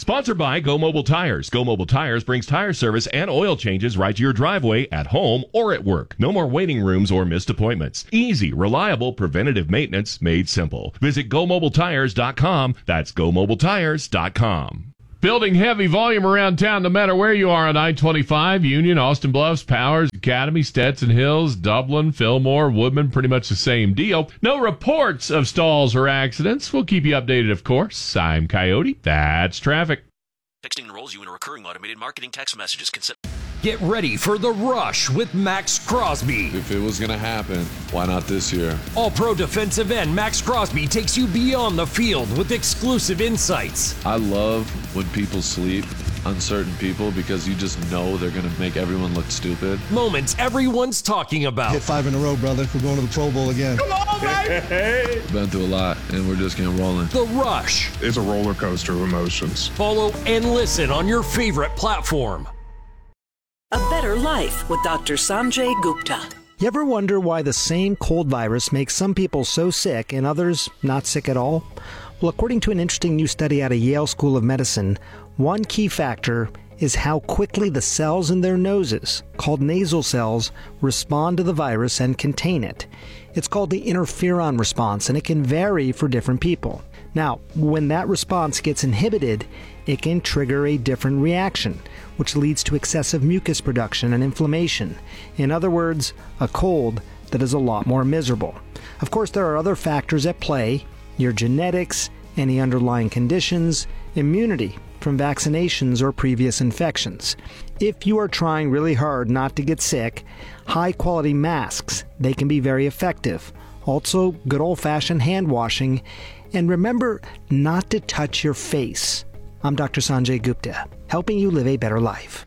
Sponsored by Go Mobile Tires. Go Mobile Tires brings tire service and oil changes right to your driveway, at home, or at work. No more waiting rooms or missed appointments. Easy, reliable, preventative maintenance made simple. Visit GoMobileTires.com. That's GoMobileTires.com. Building heavy volume around town no matter where you are on I-25, Union, Austin Bluffs, Powers, Academy, Stetson Hills, Dublin, Fillmore, Woodman, pretty much the same deal. No reports of stalls or accidents. We'll keep you updated, of course. I'm Coyote. That's traffic. Texting enrolls you in a recurring automated marketing text messages. Get ready for The Rush with Max Crosby. If it was going to happen, why not this year? All-pro defensive end Max Crosby takes you beyond the field with exclusive insights. I love when people sleep, uncertain people, because you just know they're going to make everyone look stupid. Moments everyone's talking about. Hit 5 in a row, brother. We're going to the Pro Bowl again. Come on, baby! Been through a lot, and we're just getting rolling. The Rush. It's a roller coaster of emotions. Follow and listen on your favorite platform. A Better Life with Dr. Sanjay Gupta. You ever wonder why the same cold virus makes some people so sick and others not sick at all? Well, according to an interesting new study out of Yale School of Medicine, one key factor is how quickly the cells in their noses, called nasal cells, respond to the virus and contain it. It's called the interferon response, and it can vary for different people. Now, when that response gets inhibited, it can trigger a different reaction, which leads to excessive mucus production and inflammation. In other words, a cold that is a lot more miserable. Of course, there are other factors at play: your genetics, any underlying conditions, immunity from vaccinations or previous infections. If you are trying really hard not to get sick, high-quality masks, they can be very effective. Also, good old-fashioned hand washing. And remember not to touch your face. I'm Dr. Sanjay Gupta, helping you live a better life.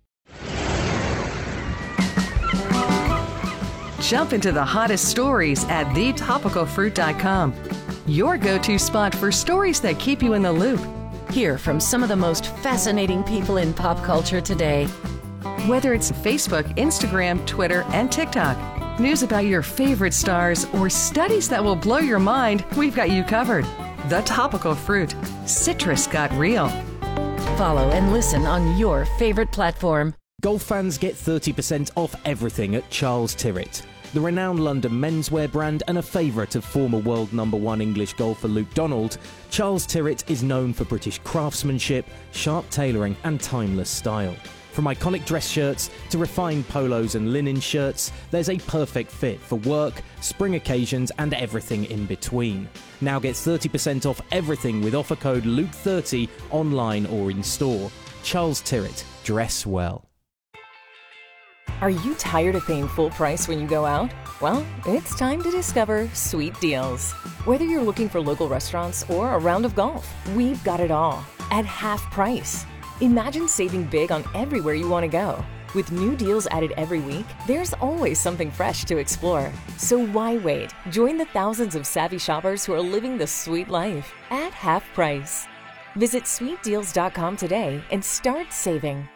Jump into the hottest stories at thetopicalfruit.com. Your go-to spot for stories that keep you in the loop. Hear from some of the most fascinating people in pop culture today. Whether it's Facebook, Instagram, Twitter, and TikTok, news about your favorite stars, or studies that will blow your mind, we've got you covered. The Topical Fruit. Citrus got real. Follow and listen on your favorite platform. Golf fans get 30% off everything at Charles Tyrrett. The renowned London menswear brand and a favourite of former world #1 English golfer Luke Donald, Charles Tyrrett is known for British craftsmanship, sharp tailoring and timeless style. From iconic dress shirts to refined polos and linen shirts, there's a perfect fit for work, spring occasions and everything in between. Now get 30% off everything with offer code LUKE30 online or in store. Charles Tyrrett. Dress well. Are you tired of paying full price when you go out? Well, it's time to discover Sweet Deals. Whether you're looking for local restaurants or a round of golf, we've got it all at half price. Imagine saving big on everywhere you want to go. With new deals added every week, there's always something fresh to explore. So why wait? Join the thousands of savvy shoppers who are living the sweet life at half price. Visit sweetdeals.com today and start saving.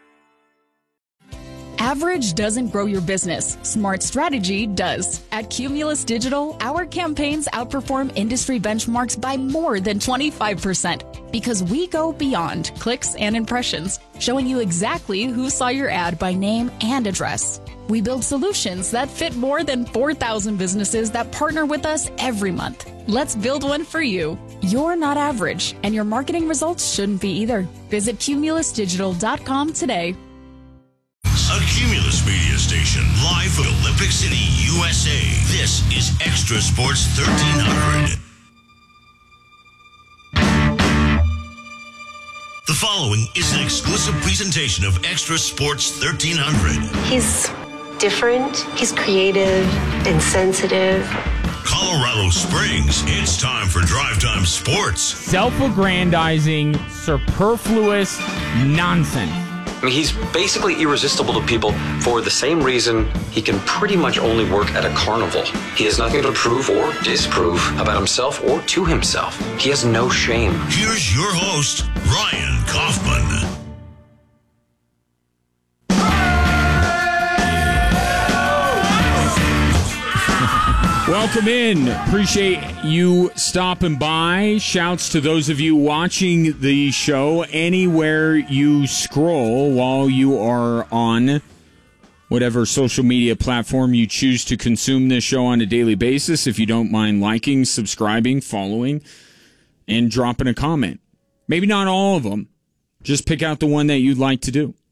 Average doesn't grow your business. Smart strategy does. At Cumulus Digital, our campaigns outperform industry benchmarks by more than 25% because we go beyond clicks and impressions, showing you exactly who saw your ad by name and address. We build solutions that fit more than 4,000 businesses that partner with us every month. Let's build one for you. You're not average, and your marketing results shouldn't be either. Visit cumulusdigital.com today. A Cumulus media station, live from Olympic City, USA. This is Extra Sports 1300. The following is an exclusive presentation of Extra Sports 1300. He's different, he's creative and sensitive. Colorado Springs, it's time for Drive Time Sports. Self-aggrandizing, superfluous nonsense. I mean, he's basically irresistible to people for the same reason he can pretty much only work at a carnival. He has nothing to prove or disprove about himself or to himself. He has no shame. Here's your host, Ryan Kaufman. Welcome in. Appreciate you stopping by. Shouts to those of you watching the show anywhere you scroll while you are on whatever social media platform you choose to consume this show on a daily basis. If you don't mind liking, subscribing, following, and dropping a comment. Maybe not all of them. Just pick out the one that you'd like to do.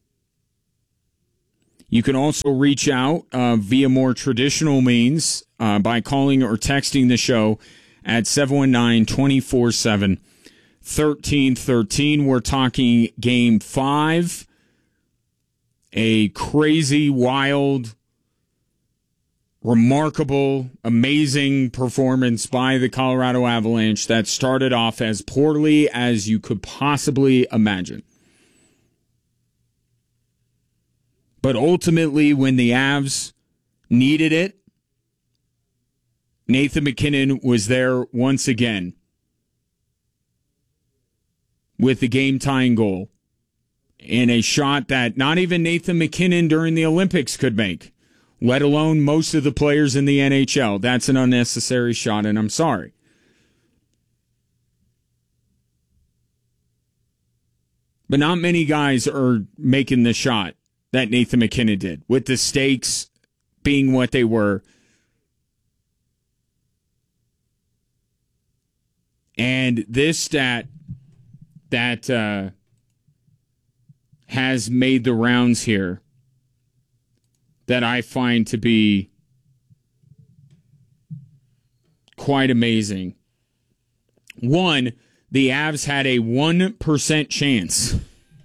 You can also reach out via more traditional means by calling or texting the show at 719-247-1313. We're talking Game 5, a crazy, wild, remarkable, amazing performance by the Colorado Avalanche that started off as poorly as you could possibly imagine. But ultimately, when the Avs needed it, Nathan MacKinnon was there once again with the game-tying goal in a shot that not even Nathan MacKinnon during the Olympics could make, let alone most of the players in the NHL. That's an unnecessary shot, and I'm sorry. But not many guys are making the shot that Nathan MacKinnon did, with the stakes being what they were. And this stat that has made the rounds here that I find to be quite amazing. One, the Avs had a 1% chance,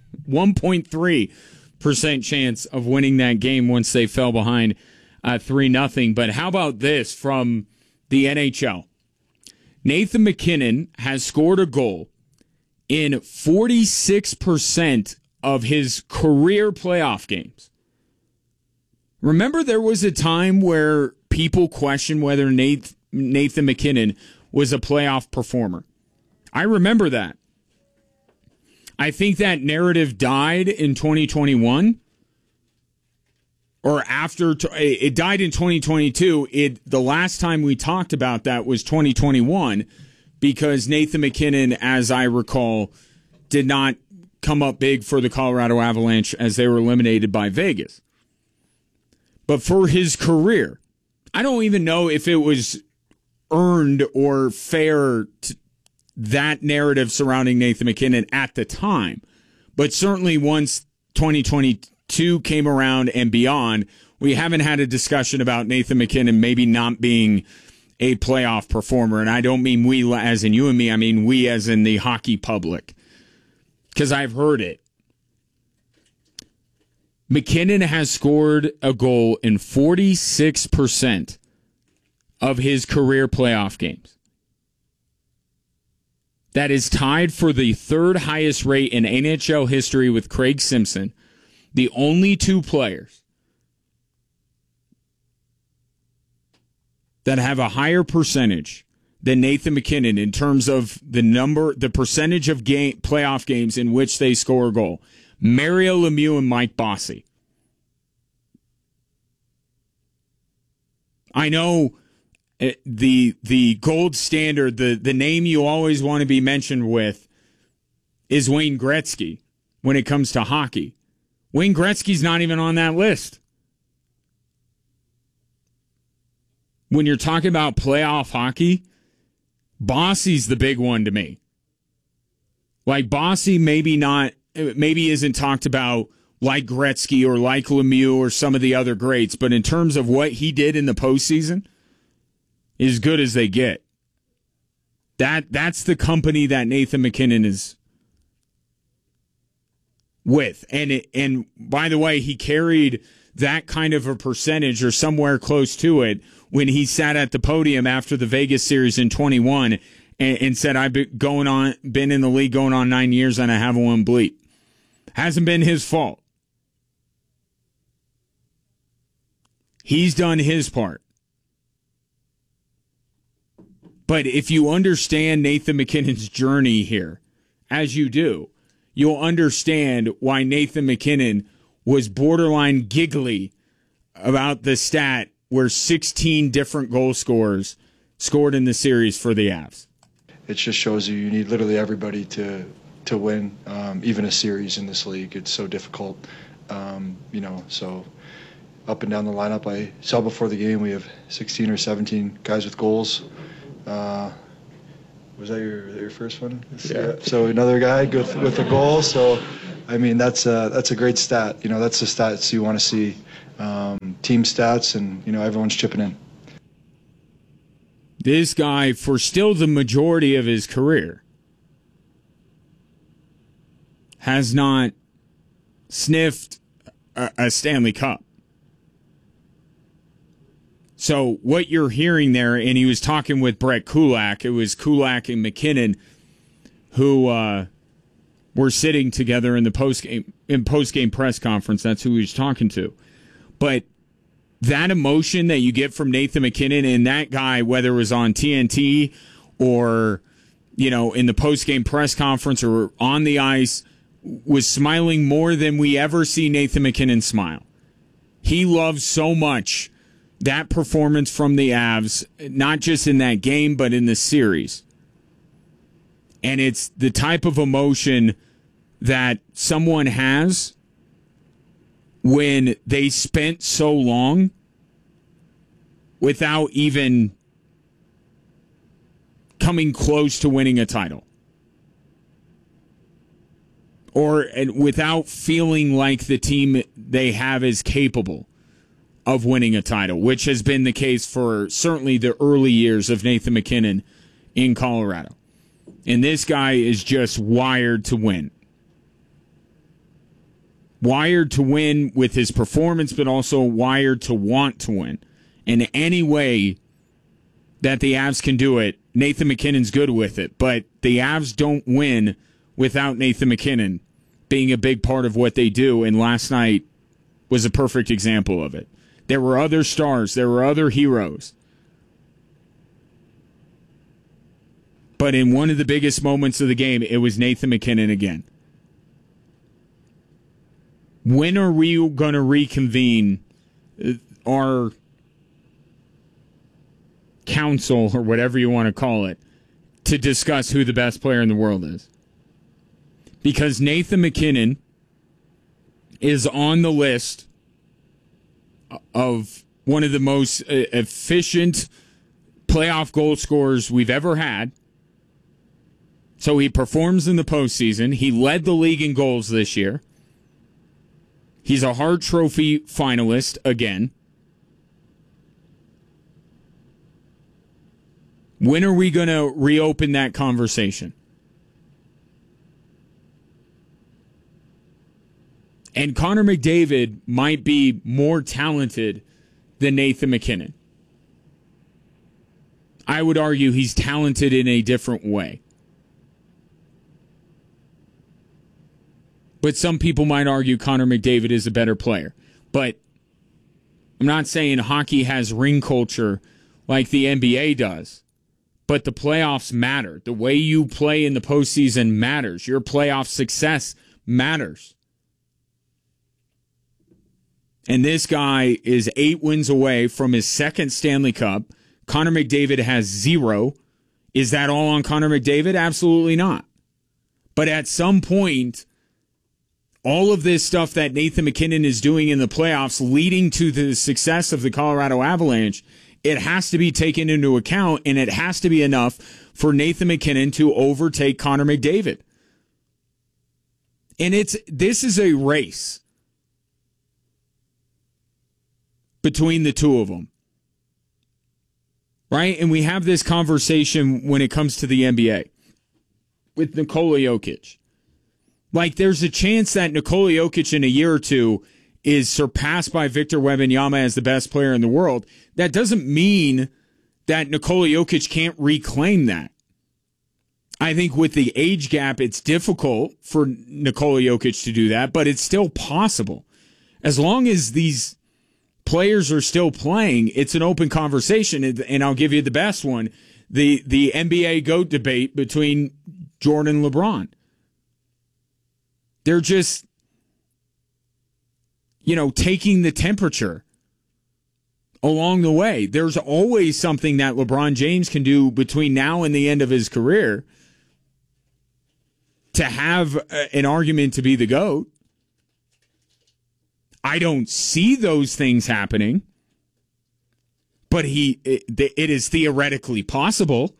1.3% chance of winning that game once they fell behind 3-0. But how about this from the NHL? Nathan MacKinnon has scored a goal in 46% of his career playoff games. Remember, there was a time where people questioned whether Nathan MacKinnon was a playoff performer. I remember that. I think that narrative died in 2021. Or after, it died in 2022. The last time we talked about that was 2021 because Nathan MacKinnon, as I recall, did not come up big for the Colorado Avalanche as they were eliminated by Vegas. But for his career, I don't even know if it was earned or fair to that narrative surrounding Nathan MacKinnon at the time. But certainly once 2022 came around and beyond, we haven't had a discussion about Nathan MacKinnon maybe not being a playoff performer. And I don't mean we as in you and me. I mean we as in the hockey public. Because I've heard it. MacKinnon has scored a goal in 46% of his career playoff games. That is tied for the third highest rate in NHL history with Craig Simpson, the only two players that have a higher percentage than Nathan MacKinnon in terms of the percentage of playoff games in which they score a goal. Mario Lemieux and Mike Bossy. I know the gold standard, the name you always want to be mentioned with is Wayne Gretzky when it comes to hockey. Wayne Gretzky's not even on that list. When you're talking about playoff hockey, Bossy's the big one to me. Like Bossy maybe isn't talked about like Gretzky or like Lemieux or some of the other greats, but in terms of what he did in the postseason, as good as they get. That's the company that Nathan MacKinnon is with. And by the way, he carried that kind of a percentage or somewhere close to it when he sat at the podium after the Vegas series in 21 and said, I've been in the league going on 9 years and I haven't won bleep. Hasn't been his fault. He's done his part. But if you understand Nathan MacKinnon's journey here, as you do, you'll understand why Nathan MacKinnon was borderline giggly about the stat where 16 different goal scorers scored in the series for the Avs. It just shows you need literally everybody to win, even a series in this league. It's so difficult, so up and down the lineup. I saw before the game we have 16 or 17 guys with goals. Was that your first one? Yeah. So another guy with a goal. So, I mean, that's a great stat. That's the stats you want to see, team stats, and everyone's chipping in. This guy, for still the majority of his career, has not sniffed a Stanley Cup. So what you're hearing there, and he was talking with Brett Kulak, it was Kulak and McKinnon who were sitting together in the post-game press conference. That's who he was talking to. But that emotion that you get from Nathan McKinnon and that guy, whether it was on TNT or, in the post-game press conference or on the ice, was smiling more than we ever see Nathan McKinnon smile. He loves so much that performance from the Avs, not just in that game, but in the series. And it's the type of emotion that someone has when they spent so long without even coming close to winning a title. Or without feeling like the team they have is capable of winning a title, which has been the case for certainly the early years of Nathan McKinnon in Colorado. And this guy is just wired to win. Wired to win with his performance, but also wired to want to win. In any way that the Avs can do it, Nathan McKinnon's good with it. But the Avs don't win without Nathan McKinnon being a big part of what they do, and last night was a perfect example of it. There were other stars. There were other heroes. But in one of the biggest moments of the game, it was Nathan McKinnon again. When are we going to reconvene our council, or whatever you want to call it, to discuss who the best player in the world is? Because Nathan McKinnon is on the list of one of the most efficient playoff goal scorers we've ever had. So he performs in the postseason. He led the league in goals this year. He's a Hart Trophy finalist again. When are we going to reopen that conversation? And Connor McDavid might be more talented than Nathan McKinnon. I would argue he's talented in a different way. But some people might argue Connor McDavid is a better player. But I'm not saying hockey has ring culture like the NBA does. But the playoffs matter. The way you play in the postseason matters. Your playoff success matters. And this guy is 8 wins away from his second Stanley Cup. Connor McDavid has 0. Is that all on Connor McDavid? Absolutely not. But at some point, all of this stuff that Nathan McKinnon is doing in the playoffs, leading to the success of the Colorado Avalanche, it has to be taken into account, and it has to be enough for Nathan McKinnon to overtake Connor McDavid. And this is a race between the two of them. Right? And we have this conversation when it comes to the NBA with Nikola Jokic. Like, there's a chance that Nikola Jokic in a year or two is surpassed by Victor Wembanyama as the best player in the world. That doesn't mean that Nikola Jokic can't reclaim that. I think with the age gap, it's difficult for Nikola Jokic to do that, but it's still possible. As long as these players are still playing, it's an open conversation, and I'll give you the best one, the NBA GOAT debate between Jordan and LeBron. They're just, taking the temperature along the way. There's always something that LeBron James can do between now and the end of his career to have an argument to be the GOAT. I don't see those things happening, but it is theoretically possible.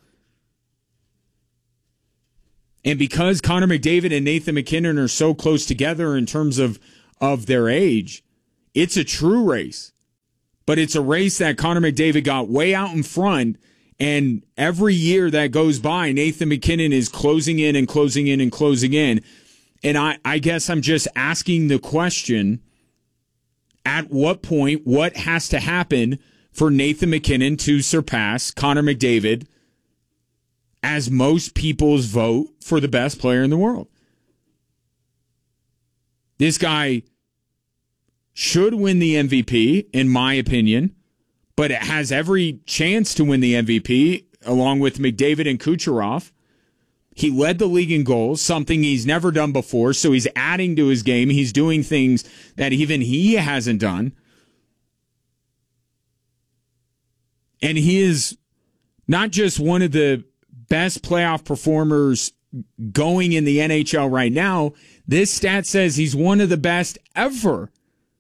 And because Connor McDavid and Nathan MacKinnon are so close together in terms of their age, it's a true race. But it's a race that Connor McDavid got way out in front, and every year that goes by, Nathan MacKinnon is closing in and closing in and closing in. And I guess I'm just asking the question, at what point, what has to happen for Nathan MacKinnon to surpass Connor McDavid as most people's vote for the best player in the world? This guy should win the MVP, in my opinion, but it has every chance to win the MVP, along with McDavid and Kucherov. He led the league in goals, something he's never done before, so he's adding to his game. He's doing things that even he hasn't done. And he is not just one of the best playoff performers going in the NHL right now. This stat says he's one of the best ever.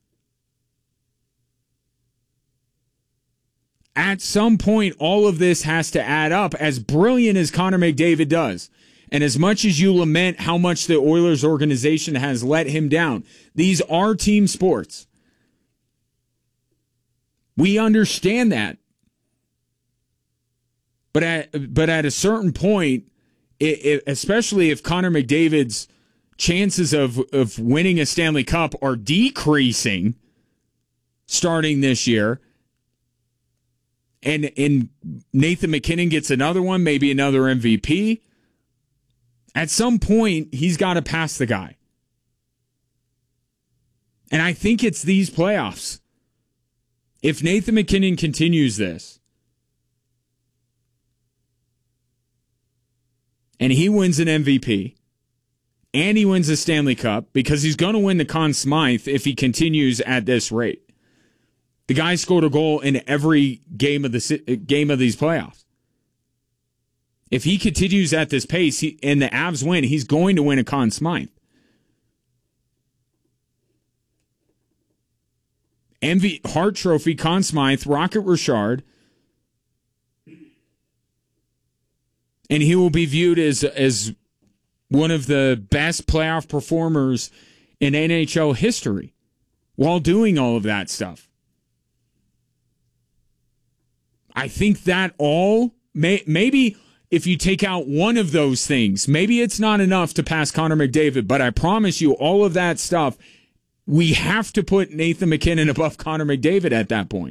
At some point, all of this has to add up, as brilliant as Connor McDavid does. And as much as you lament how much the Oilers organization has let him down, these are team sports. We understand that. But at a certain point, especially if Connor McDavid's chances of winning a Stanley Cup are decreasing starting this year, and Nathan MacKinnon gets another one, maybe another MVP, at some point, he's got to pass the guy. And I think it's these playoffs. If Nathan MacKinnon continues this, and he wins an MVP, and he wins a Stanley Cup, because he's going to win the Conn Smythe if he continues at this rate. The guy scored a goal in every game of these playoffs. If he continues at this pace and the Avs win, he's going to win a Conn Smythe. Hart Trophy, Conn Smythe, Rocket Richard, and he will be viewed as one of the best playoff performers in NHL history while doing all of that stuff. I think that all, maybe if you take out one of those things, maybe it's not enough to pass Connor McDavid, but I promise you all of that stuff, we have to put Nathan MacKinnon above Connor McDavid at that point.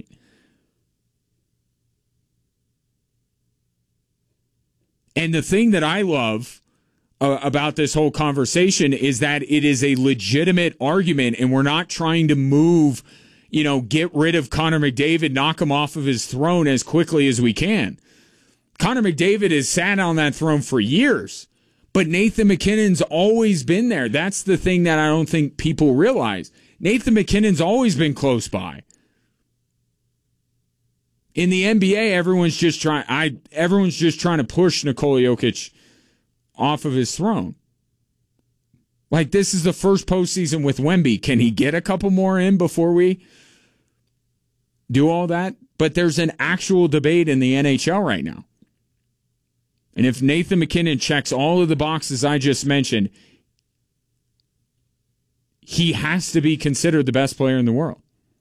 And the thing that I love about this whole conversation is that it is a legitimate argument, and we're not trying to move, get rid of Connor McDavid, knock him off of his throne as quickly as we can. Connor McDavid has sat on that throne for years, but Nathan MacKinnon's always been there. That's the thing that I don't think people realize. Nathan MacKinnon's always been close by. In the NBA, everyone's just trying to push Nikola Jokic off of his throne. Like, this is the first postseason with Wemby. Can he get a couple more in before we do all that? But there's an actual debate in the NHL right now. And if Nathan MacKinnon checks all of the boxes I just mentioned, he has to be considered the best player in the world.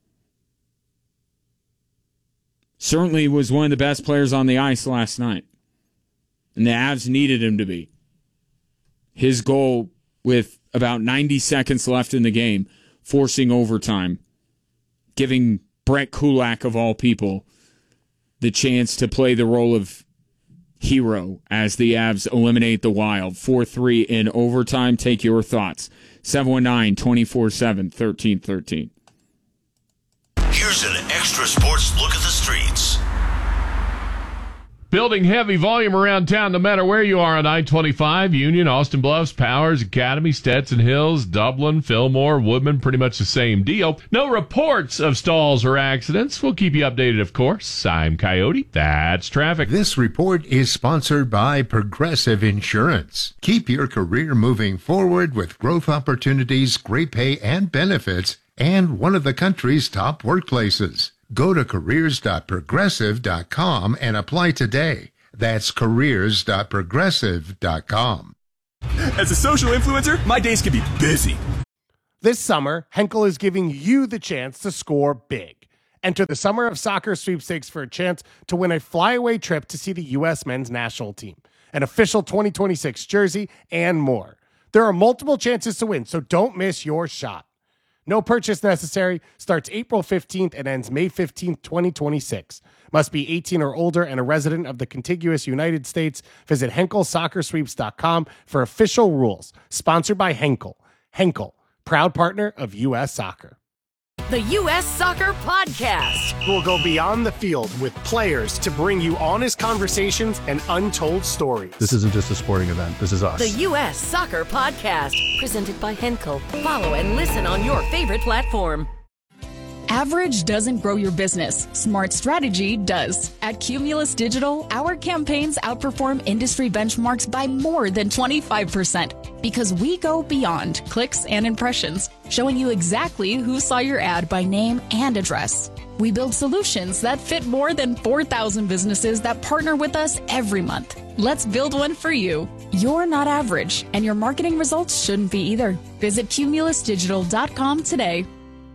Certainly was one of the best players on the ice last night. And the Avs needed him to be. His goal with about 90 seconds left in the game, forcing overtime, giving Brett Kulak, of all people, the chance to play the role of hero as the Avs eliminate the Wild. 4-3 in overtime. Take your thoughts. 719-247-1313. Here's an extra sports look at the streets. Building heavy volume around town no matter where you are on I-25, Union, Austin Bluffs, Powers, Academy, Stetson Hills, Dublin, Fillmore, Woodman, pretty much the same deal. No reports of stalls or accidents. We'll keep you updated, of course. I'm Coyote. That's traffic. This report is sponsored by Progressive Insurance. Keep your career moving forward with growth opportunities, great pay and benefits, and one of the country's top workplaces. Go to careers.progressive.com and apply today. That's careers.progressive.com. As a social influencer, my days can be busy. This summer, Henkel is giving you the chance to score big. Enter the Summer of Soccer sweepstakes for a chance to win a flyaway trip to see the U.S. men's national team, an official 2026 jersey, and more. There are multiple chances to win, so don't miss your shot. No purchase necessary, starts April 15th and ends May 15th, 2026. Must be 18 or older and a resident of the contiguous United States. Visit HenkelSoccerSweeps.com for official rules. Sponsored by Henkel. Henkel, proud partner of U.S. Soccer. The U.S. Soccer Podcast. We'll go beyond the field with players to bring you honest conversations and untold stories. This isn't just a sporting event. This is us. The U.S. Soccer Podcast. Presented by Henkel. Follow and listen on your favorite platform. Average doesn't grow your business. Smart strategy does. At Cumulus Digital, our campaigns outperform industry benchmarks by more than 25% because we go beyond clicks and impressions, showing you exactly who saw your ad by name and address. We build solutions that fit more than 4,000 businesses that partner with us every month. Let's build one for you. You're not average, and your marketing results shouldn't be either. Visit cumulusdigital.com today.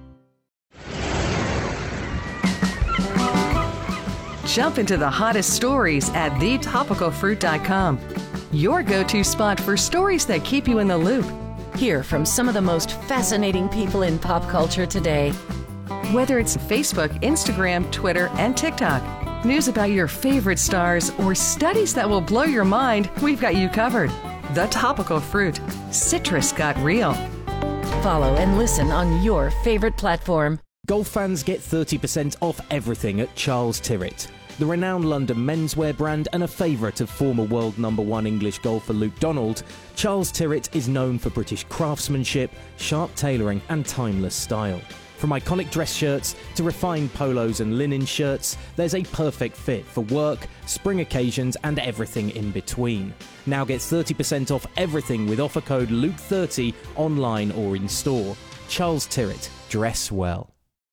Jump into the hottest stories at thetopicalfruit.com. Your go-to spot for stories that keep you in the loop. Hear from some of the most fascinating people in pop culture today. Whether it's Facebook, Instagram, Twitter, and TikTok, news about your favorite stars, or studies that will blow your mind, we've got you covered. The Topical Fruit. Citrus got real. Follow and listen on your favorite platform. Golf fans get 30% off everything at Charles Tyrrett. The renowned London menswear brand and a favourite of former world #1 English golfer Luke Donald, Charles Tyrrett is known for British craftsmanship, sharp tailoring and timeless style. From iconic dress shirts to refined polos and linen shirts, there's a perfect fit for work, spring occasions and everything in between. Now get 30% off everything with offer code Luke30 online or in store. Charles Tyrrett, dress well.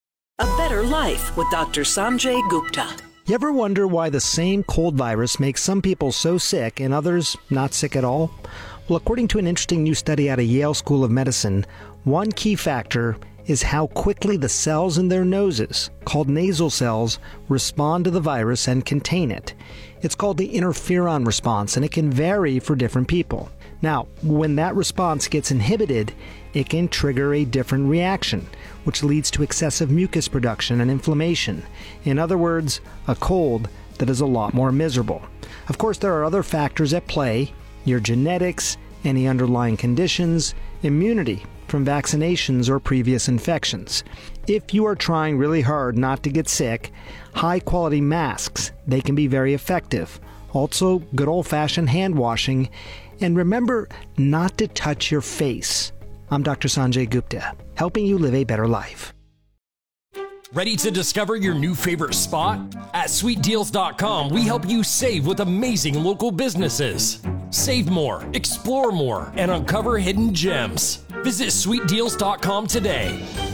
A Better Life with Dr. Sanjay Gupta. You ever wonder why the same cold virus makes some people so sick and others not sick at all? Well, according to an interesting new study out of Yale School of Medicine, one key factor is how quickly the cells in their noses, called nasal cells, respond to the virus and contain it. It's called the interferon response, and it can vary for different people. Now, when that response gets inhibited, it can trigger a different reaction, which leads to excessive mucus production and inflammation. In other words, a cold that is a lot more miserable. Of course, there are other factors at play: your genetics, any underlying conditions, immunity from vaccinations or previous infections. If you are trying really hard not to get sick, high-quality masks, they can be very effective. Also, good old-fashioned hand washing. And remember not to touch your face. I'm Dr. Sanjay Gupta, helping you live a better life. Ready to discover your new favorite spot? At sweetdeals.com, we help you save with amazing local businesses. Save more, explore more, and uncover hidden gems. Visit sweetdeals.com today.